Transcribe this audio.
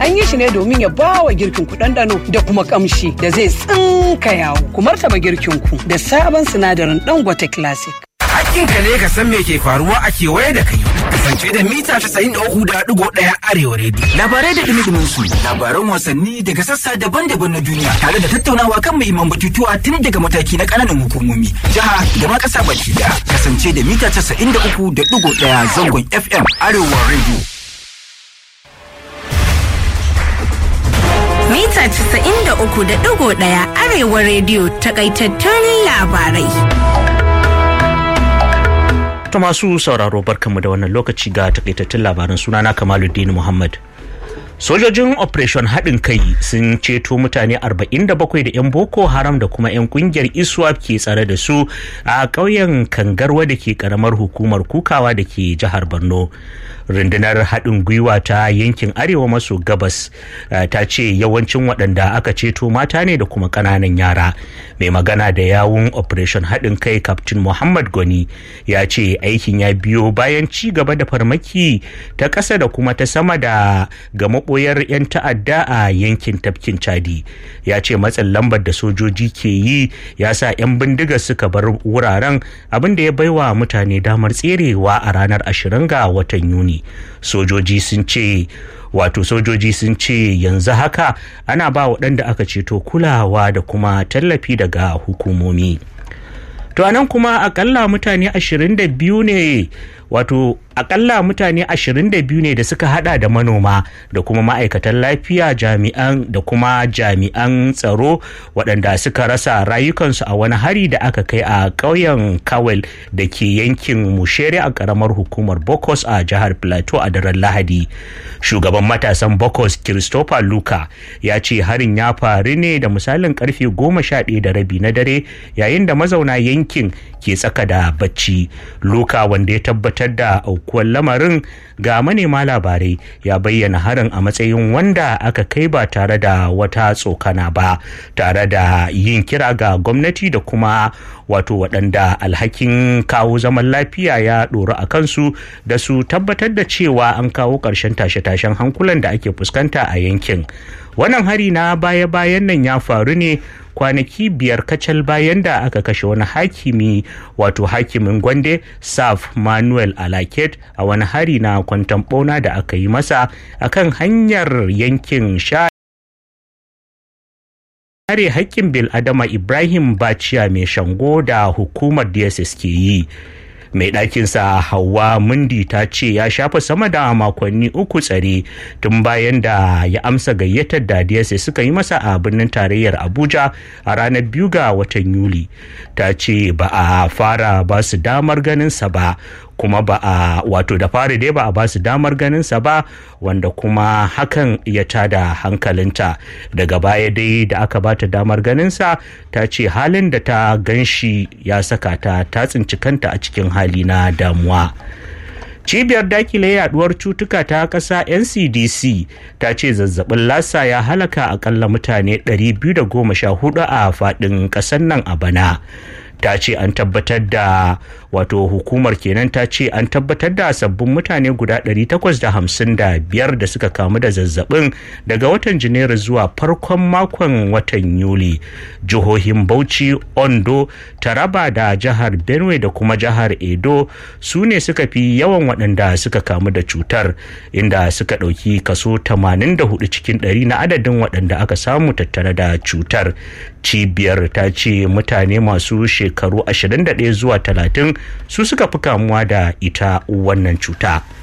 An yi shi ne domin ya ba wa girkin ku ɗanɗano da kuma ƙamshi da zai tsinka yawo. Ku martaba girkin ku da sabon sinadarin Dangote Classic. Hakkinka ne ka san me ke faruwa a kewaye da kai. Kasance da mita 93.1 Arewa Radio. Labarai da dumi su, labaran wasanni daga sassa daban-daban na duniya tare da tattaunawa kan muhimman batutuwa tun daga mataki na ƙananan hukumomi, jiha da ma ƙasa baki daya. Kasance da mita 93.1 zangon FM Arewa Radio. Mita 93.1 Arewa Radio takaitattun labarai. Ta masu sauraro barkanmu da wannan lokaci ga takaitattun labaran, sunana Kamaluddin Muhammad. Sojojin Operation haɗin kai sun ceto mutane 47 da 'yan Boko Haram da kuma 'yan kungiyar ISWAP ke tsare da su a ƙauyen Kangarwa da ke ƙaramar hukumar Kukawa da ke jihar Borno. Rundunar haɗin gwiwa ta yankin arewa maso gabas ta ce yawancin waɗanda aka ceto mata ne da kuma ƙananan yara. Mai magana da yawun Operation haɗin kai Captain Muhammad Goni ya ce aikin ya biyo bayan ci gaba da farmaki ta ƙasa da kuma ta sama da ga maɓoyar 'yan ta'adda a yankin tafkin Chadi. Ya ce matsin lambar da sojoji ke yi ya sa 'yan bindiga suka bar wuraren, abin da ya baiwa mutane damar tserewa a ranar 20 ga watan Yuni. Sojoji sun ce yanzu haka ana ba waɗanda aka ceto kulawa da kuma tallafi daga hukumomi. To anan kuma akalla mutane 22 ne da suka hada da manoma da kuma ma'aikatan lafiya jami'an tsaro waɗanda suka rasa rayukansu a wani hari da aka kai a ƙauyen Kawel da ke yankin Mushere a ƙaramar hukumar Bokos a jihar Plateau a daren Lahadi. Shugaban matasan Bokos Christopher Luka ya ce harin ya faru ne da misalin karfe 11:30 na dare yayin da mazauna yankin ke tsaka da bacci. Luka, wanda ya tabbatar da aukuwar lamarin ga manema labarai, ya bayyana harin a matsayin wanda aka kai ba tare da wata tsokana ba, tare da yin kira ga gwamnati da kuma waɗanda alhakin kawo zaman lafiya ya ɗoru a kansu da su tabbatar da cewa an kawo ƙarshen tashe-tashen hankulan da ake fuskanta a yankin. Wannan hari na baya-bayan nan ya faru ne kwanaki 5 kacal bayan da aka kashe wani hakimin Gwande Saf Manuel Alaket a wani hari na kwanton bauna da aka yi masa akan hanyar yankin kare haƙƙin bil'adama Ibrahim Baciya mai shango da hukumar DSS ke yi. Mai ɗakinsa Hauwa Mundi ta ce ya shafa sama da makonni 3 tsare tun bayan da ya amsa gayyatar da DSS suka yi masa a birnin tarayyar Abuja a ranar 2 ga watan Yuli. Ta ce ba a fara ba su damar ganinsa ba, kuma ba a ba su damar ganinsa ba, wanda kuma hakan ya tada hankalinta. Daga baya dai da aka bata damar ganinsa, ta ce halin da ta ganshi ya saka ta tsinci kanta a cikin hali na damuwa. Cibiyar dakile yaduwar cutuka ta ƙasa NCDC ta ce zazzabin lassa ya halaka akalla mutane 214 a faɗin ƙasar nan a bana. Ta ce an tabbatar da hukumar kenan ta ce an tabbatar da sabbin mutane guda 855 da suka kamu da zazzabin daga watan Janairu zuwa farkon makon watan Yuli. Jihohin Bauchi, Ondo, Taraba da jihar Benue da kuma jihar Edo su ne suka fi yawan waɗanda suka kamu da cutar, inda suka ɗauki kaso 84 cikin 100 na adadin waɗanda aka samu tattare da cutar. Cibiyar ta ce mutane masu shekaru 21 zuwa 30 su suka fi kamuwa da ita wannan cuta.